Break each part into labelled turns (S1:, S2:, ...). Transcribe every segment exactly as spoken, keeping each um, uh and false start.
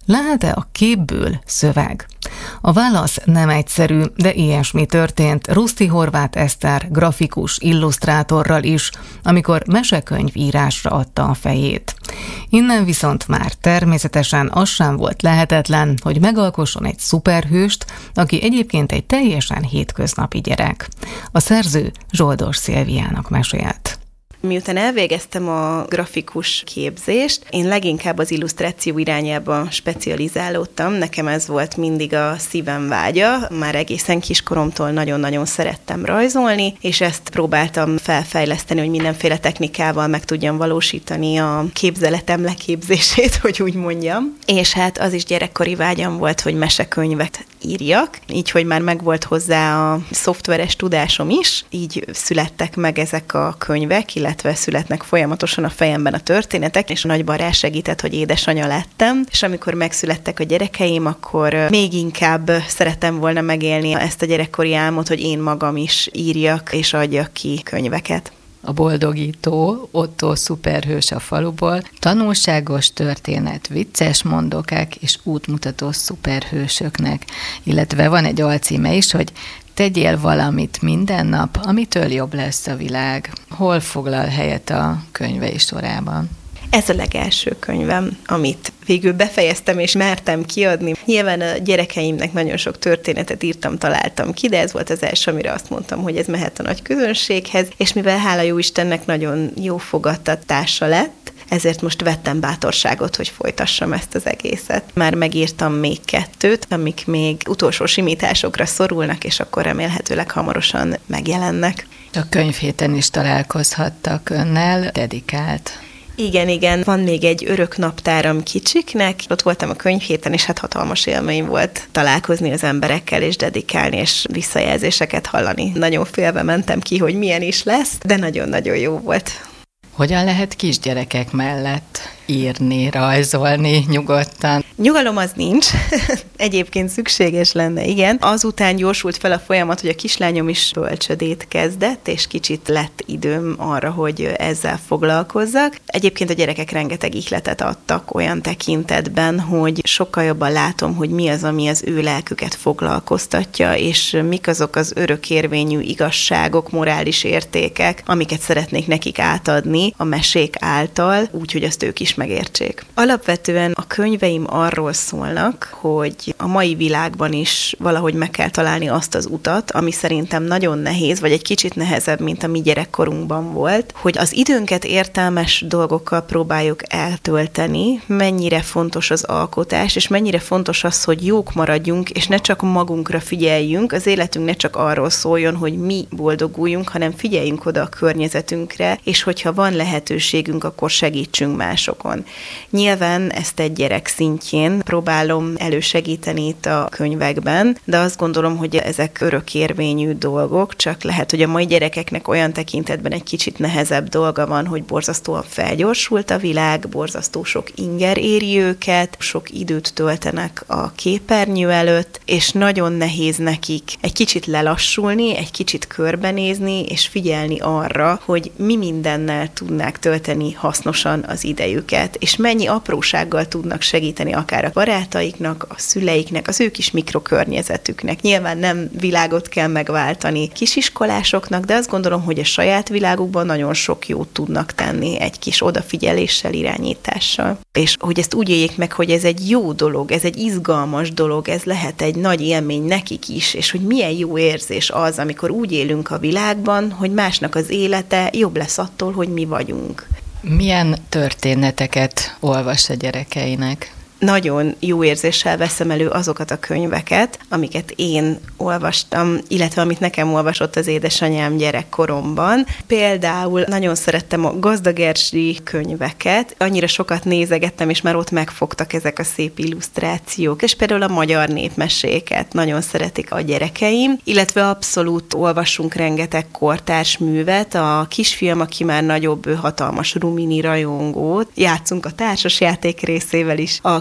S1: Lehet-e a képből szöveg? A válasz nem egyszerű, de ilyesmi történt Ruszti Horváth Eszter grafikus illusztrátorral is, amikor mesekönyv írásra adta a fejét. Innen viszont már természetesen az sem volt lehetetlen, hogy megalkosson egy szuperhőst, aki egyébként egy teljesen hétköznapi gyerek. A szerző Zsoldos Szilviának mesélt.
S2: Miután elvégeztem a grafikus képzést, én leginkább az illusztráció irányába specializálódtam. Nekem ez volt mindig a szívem vágya. Már egészen kiskoromtól nagyon-nagyon szerettem rajzolni, és ezt próbáltam felfejleszteni, hogy mindenféle technikával meg tudjam valósítani a képzeletem leképzését, hogy úgy mondjam. És hát az is gyerekkori vágyam volt, hogy mesekönyvet írjak, így, hogy már megvolt hozzá a szoftveres tudásom is, így születtek meg ezek a könyvek, illetve születnek folyamatosan a fejemben a történetek, és a nagyban rásegített, hogy édesanya lettem, és amikor megszülettek a gyerekeim, akkor még inkább szerettem volna megélni ezt a gyerekkori álmot, hogy én magam is írjak és adjak ki könyveket.
S3: A boldogító Otto szuperhős a faluból, tanulságos történet, vicces mondokák és útmutató szuperhősöknek, illetve van egy alcíme is, hogy tegyél valamit minden nap, amitől jobb lesz a világ. Hol foglal helyet a könyvei sorában?
S2: Ez a legelső könyvem, amit végül befejeztem és mertem kiadni. Nyilván a gyerekeimnek nagyon sok történetet írtam, találtam ki, de ez volt az első, amire azt mondtam, hogy ez mehet a nagy közönséghez, és mivel hála jó Istennek nagyon jó fogadtatása lett, ezért most vettem bátorságot, hogy folytassam ezt az egészet. Már megírtam még kettőt, amik még utolsó simításokra szorulnak, és akkor remélhetőleg hamarosan megjelennek.
S3: A könyvhéten is találkozhattak önnel, dedikált.
S2: Igen, igen. Van még egy örök naptáram kicsiknek. Ott voltam a könyvhéten, és hát hatalmas élmény volt találkozni az emberekkel, és dedikálni, és visszajelzéseket hallani. Nagyon félve mentem ki, hogy milyen is lesz, de nagyon-nagyon jó volt.
S3: Hogyan lehet kisgyerekek mellett írni, rajzolni nyugodtan?
S2: Nyugalom az nincs. Egyébként szükséges lenne, igen. Azután gyorsult fel a folyamat, hogy a kislányom is bölcsödét kezdett, és kicsit lett időm arra, hogy ezzel foglalkozzak. Egyébként a gyerekek rengeteg ihletet adtak olyan tekintetben, hogy sokkal jobban látom, hogy mi az, ami az ő lelküket foglalkoztatja, és mik azok az örökérvényű igazságok, morális értékek, amiket szeretnék nekik átadni a mesék által, úgyhogy azt ők is megértsék. Alapvetően a könyveim arról szólnak, hogy a mai világban is valahogy meg kell találni azt az utat, ami szerintem nagyon nehéz, vagy egy kicsit nehezebb, mint a mi gyerekkorunkban volt, hogy az időnket értelmes dolgokkal próbáljuk eltölteni, mennyire fontos az alkotás, és mennyire fontos az, hogy jók maradjunk, és ne csak magunkra figyeljünk, az életünk ne csak arról szóljon, hogy mi boldoguljunk, hanem figyeljünk oda a környezetünkre, és hogyha van lehetőségünk, akkor segítsünk másokon. Nyilván ezt egy gyerek szintjén próbálom elősegíteni itt a könyvekben, de azt gondolom, hogy ezek örökérvényű dolgok, csak lehet, hogy a mai gyerekeknek olyan tekintetben egy kicsit nehezebb dolga van, hogy borzasztóan felgyorsult a világ, borzasztó sok inger éri őket, sok időt töltenek a képernyő előtt, és nagyon nehéz nekik egy kicsit lelassulni, egy kicsit körbenézni, és figyelni arra, hogy mi mindennel tudnák tölteni hasznosan az idejüket, és mennyi aprósággal tudnak segíteni akár a barátaiknak, a szüleiknek, az ő kis mikrokörnyezetüknek. Nyilván nem világot kell megváltani kisiskolásoknak, de azt gondolom, hogy a saját világukban nagyon sok jót tudnak tenni egy kis odafigyeléssel, irányítással. És hogy ezt úgy éljék meg, hogy ez egy jó dolog, ez egy izgalmas dolog, ez lehet egy nagy élmény nekik is, és hogy milyen jó érzés az, amikor úgy élünk a világban, hogy másnak az élete jobb lesz attól, hogy mi vagyunk.
S3: Milyen történeteket olvas a gyerekeinek?
S2: Nagyon jó érzéssel veszem elő azokat a könyveket, amiket én olvastam, illetve amit nekem olvasott az édesanyám gyerekkoromban. Például nagyon szerettem a Gazdag Erzsi könyveket, annyira sokat nézegettem, és már ott megfogtak ezek a szép illusztrációk, és például a magyar népmeséket nagyon szeretik a gyerekeim, illetve abszolút olvasunk rengeteg kortárs művet. A kisfiam, aki már nagyobb, ő hatalmas Rumini rajongó, játszunk a társasjáték részével is, a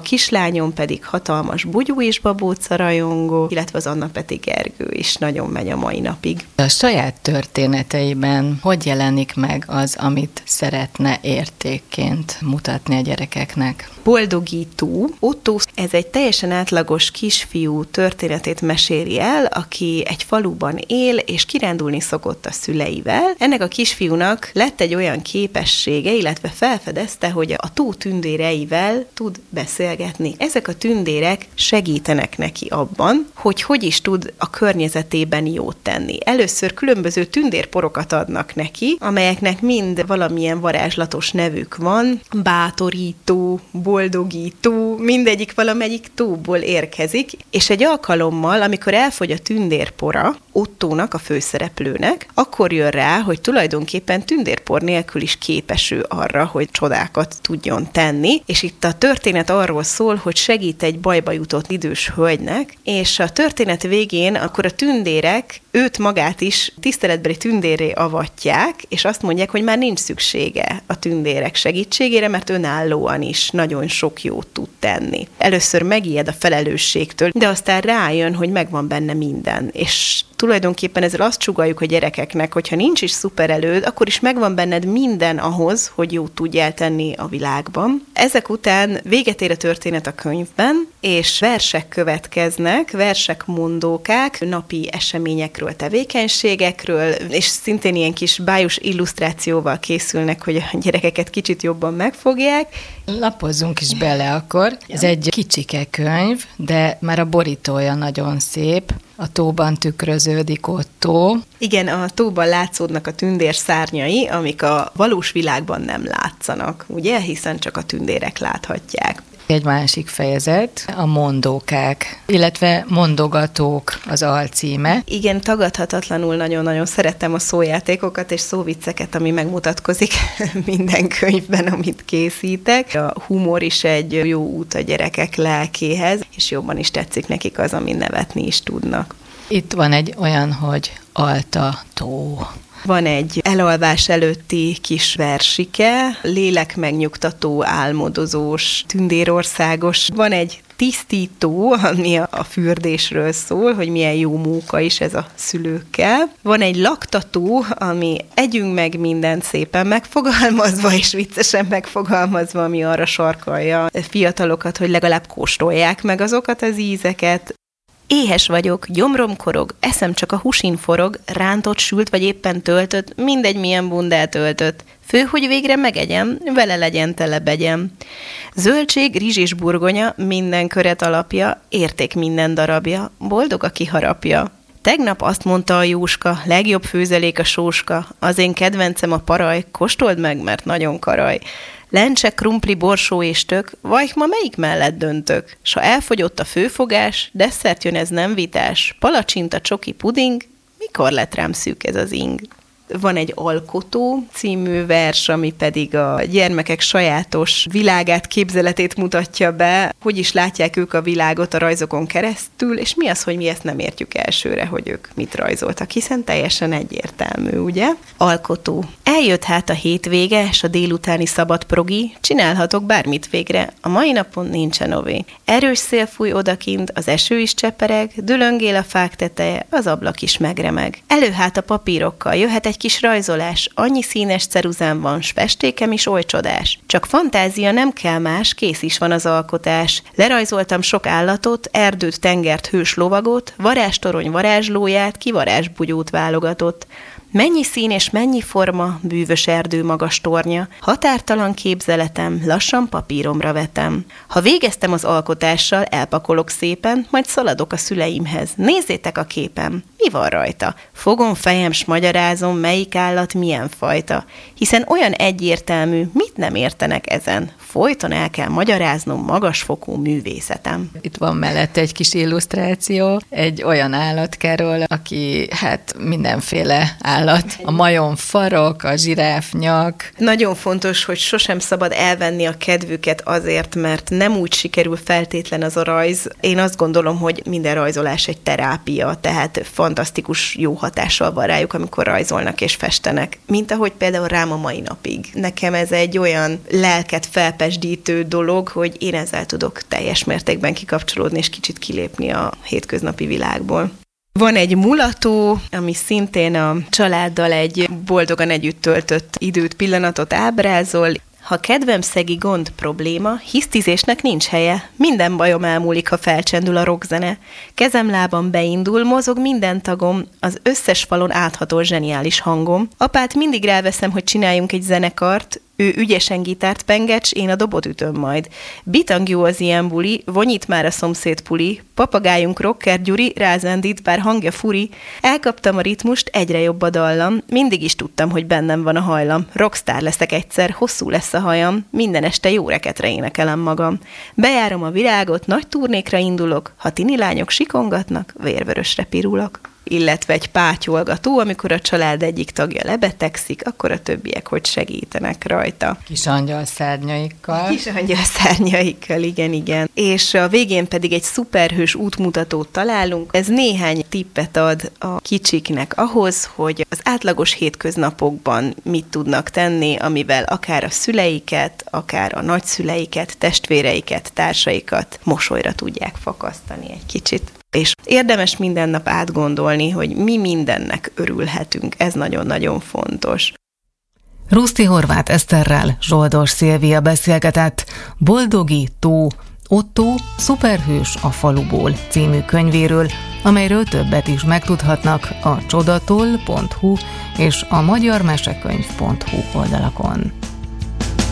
S2: kislányom pedig hatalmas Bugyú és Babóca rajongó, illetve az Anna Peti Gergő is nagyon megy a mai napig.
S3: A saját történeteiben hogy jelenik meg az, amit szeretne értékként mutatni a gyerekeknek?
S2: Boldogító Otto, ez egy teljesen átlagos kisfiú történetét meséli el, aki egy faluban él, és kirándulni szokott a szüleivel. Ennek a kisfiúnak lett egy olyan képessége, illetve felfedezte, hogy a tó tündéreivel tud beszélgetni. Ezek a tündérek segítenek neki abban, hogy hogy is tud a környezetében jót tenni. Először különböző tündérporokat adnak neki, amelyeknek mind valamilyen varázslatos nevük van, bátorító, boldogító, mindegyik valamelyik tóból érkezik, és egy alkalommal, amikor elfogy a tündérpora Ottónak, a főszereplőnek, akkor jön rá, hogy tulajdonképpen tündérpor nélkül is képes ő arra, hogy csodákat tudjon tenni, és itt a történet arról szól, hogy segít egy bajba jutott idős hölgynek, és a történet végén akkor a tündérek őt magát is tiszteletbeli tündérré avatják, és azt mondják, hogy már nincs szüksége a tündérek segítségére, mert önállóan is nagyon sok jót tud tenni. Először megijed a felelősségtől, de aztán rájön, hogy megvan benne minden, és tulajdonképpen ezzel azt sugalljuk a gyerekeknek, hogyha nincs is szupererőd, akkor is megvan benned minden ahhoz, hogy jót tudjál tenni a világban. Ezek után véget ér a történet a könyvben, és versek következnek, versek mondókák, napi eseményekről, tevékenységekről, és szintén ilyen kis bájos illusztrációval készülnek, hogy a gyerekeket kicsit jobban megfogják.
S3: Lapozzunk is bele akkor. Ez egy kicsike könyv, de már a borítója nagyon szép. A tóban tükröződik Otto.
S2: Igen, a tóban látszódnak a tündér szárnyai, amik a valós világban nem látszanak, ugye? Hiszen csak a tündérek láthatják.
S3: Egy másik fejezet, a mondókák, illetve mondogatók az alcíme.
S2: Igen, tagadhatatlanul nagyon-nagyon szerettem a szójátékokat és szóvicceket, ami megmutatkozik minden könyvben, amit készítek. A humor is egy jó út a gyerekek lelkéhez, és jobban is tetszik nekik az, ami nevetni is tudnak.
S3: Itt van egy olyan, hogy Alta tó.
S2: Van egy elalvás előtti kis versike, lélek megnyugtató, álmodozós, tündérországos. Van egy tisztító, ami a fürdésről szól, hogy milyen jó móka is ez a szülőkkel. Van egy laktató, ami együnk meg mindent szépen megfogalmazva, és viccesen megfogalmazva, ami arra sarkalja a fiatalokat, hogy legalább kóstolják meg azokat az ízeket. Éhes vagyok, gyomrom korog, eszem csak a húsin forog, rántott, sült vagy éppen töltött, mindegy milyen bundát öltött. Fő, hogy végre megegyem, vele legyen tele begyem. Zöldség, rizs és burgonya, minden köret alapja, érték minden darabja, boldog, aki harapja. Tegnap azt mondta a Jóska, legjobb főzelék a sóska, az én kedvencem a paraj, kóstold meg, mert nagyon karaj. Lencse, krumpli, borsó és tök, vaj, ma melyik mellett döntök? S ha elfogyott a főfogás, desszert jön, ez nem vitás, palacsinta, csoki, puding, mikor lett rám szűk ez az ing? Van egy Alkotó című vers, ami pedig a gyermekek sajátos világát, képzeletét mutatja be, hogy is látják ők a világot a rajzokon keresztül, és mi az, hogy mi ezt nem értjük elsőre, hogy ők mit rajzoltak, hiszen teljesen egyértelmű, ugye? Alkotó. Eljött hát a hétvége, s a délutáni szabad progi, csinálhatok bármit végre, a mai napon nincsen ové. Erős szél fúj odakint, az eső is csepereg, dülöngél a fák teteje, az ablak is megremeg. Elő hát a papírokkal, jöhet egy kis rajzolás, annyi színes ceruzám van, s festékem is oly csodás. Csak fantázia, nem kell más, kész is van az alkotás. Lerajzoltam sok állatot, erdőt, tengert, hős lovagot, varázstorony varázslóját, ki varázsbugyót válogatott. Mennyi szín és mennyi forma, bűvös erdő magas tornya, határtalan képzeletem, lassan papíromra vetem. Ha végeztem az alkotással, elpakolok szépen, majd szaladok a szüleimhez. Nézzétek a képem, mi van rajta? Fogom fejem, s magyarázom, melyik állat milyen fajta. Hiszen olyan egyértelmű, mit nem értenek ezen. Folyton el kell magyaráznom magasfokú művészetem.
S3: Itt van mellette egy kis illusztráció, egy olyan állatkáról, aki hát mindenféle állat. A majom farok, a zsiráf nyak.
S2: Nagyon fontos, hogy sosem szabad elvenni a kedvüket azért, mert nem úgy sikerül feltétlen az a rajz. Én azt gondolom, hogy minden rajzolás egy terápia, tehát fantasztikus jó hatással van rájuk, amikor rajzolnak és festenek. Mint ahogy például rám a mai napig. Nekem ez egy olyan lelket felpesdítő dolog, hogy én ezzel tudok teljes mértékben kikapcsolódni és kicsit kilépni a hétköznapi világból. Van egy mulató, ami szintén a családdal egy boldogan együtt töltött időt, pillanatot ábrázol. Ha kedvem szegi gond probléma, hisztizésnek nincs helye. Minden bajom elmúlik, ha felcsendül a rockzene. Kezem-lábam beindul, mozog minden tagom, az összes falon áthatol zseniális hangom. Apát mindig ráveszem, hogy csináljunk egy zenekart, ő ügyesen gitárt pengecs, én a dobot ütöm majd. Bitang jó az ilyen buli, vonyít már a szomszéd puli, papagájunk rocker Gyuri, rázendít, bár hangja furi. Elkaptam a ritmust, egyre jobb a dallam, mindig is tudtam, hogy bennem van a hajlam. Rockstar leszek egyszer, hosszú lesz a hajam, minden este jó reketre énekelem magam. Bejárom a világot, nagy turnékra indulok, ha tini lányok sikongatnak, vérvörösre pirulok. Illetve egy pátyolgató, amikor a család egyik tagja lebetegszik, akkor a többiek hogy segítenek rajta.
S3: Kis angyal szárnyaikkal.
S2: Kis angyal szárnyaikkal, igen, igen. És a végén pedig egy szuperhős útmutatót találunk. Ez néhány tippet ad a kicsiknek ahhoz, hogy az átlagos hétköznapokban mit tudnak tenni, amivel akár a szüleiket, akár a nagyszüleiket, testvéreiket, társaikat mosolyra tudják fakasztani egy kicsit. És érdemes minden nap átgondolni, hogy mi mindennek örülhetünk. Ez nagyon-nagyon fontos.
S1: Ruszti Horváth Eszterrel Zsoldos Szilvia beszélgetett Boldogi tó, Otto, szuperhős a faluból című könyvéről, amelyről többet is megtudhatnak a csodatol pont hu és a magyarmesekönyv pont hu oldalakon.